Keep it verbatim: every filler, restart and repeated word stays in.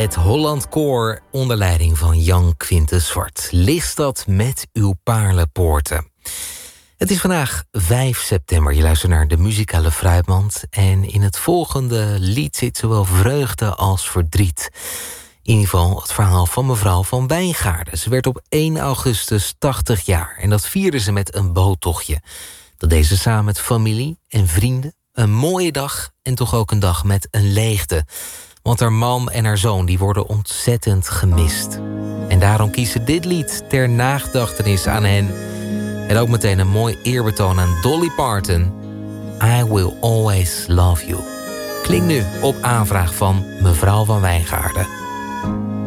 Het Holland Koor onder leiding van Jan Quintus Zwart. Lichtstad met uw paarlenpoorten. Het is vandaag vijf september. Je luistert naar de muzikale Fruitmand. En in het volgende lied zit zowel vreugde als verdriet. In ieder geval het verhaal van mevrouw van Wijngaarden. Ze werd op één augustus tachtig jaar. En dat vierde ze met een boottochtje. Dat deed ze samen met familie en vrienden. Een mooie dag en toch ook een dag met een leegte. Want haar man en haar zoon die worden ontzettend gemist. En daarom kiezen dit lied ter nagedachtenis aan hen. En ook meteen een mooi eerbetoon aan Dolly Parton. I Will Always Love You. Klinkt nu op aanvraag van mevrouw van Wijngaarden.